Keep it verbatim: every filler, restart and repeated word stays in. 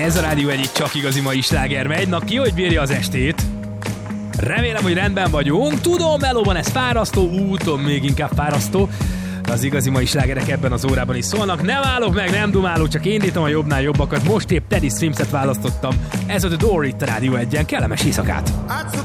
Ez a Rádió egyik csak igazi mai sláger megy. Na ki, hogy bírja az estét? Remélem, hogy rendben vagyunk. Tudom, melóban ez fárasztó, úton még inkább fárasztó. Az igazi mai slágerek ebben az órában is szólnak. Nem állok meg, nem dumálok, csak indítom a jobbnál jobbakat. Most épp Teddy Swims-et választottam. Ez a The Door itt a Rádió egyen. Kellemes éjszakát!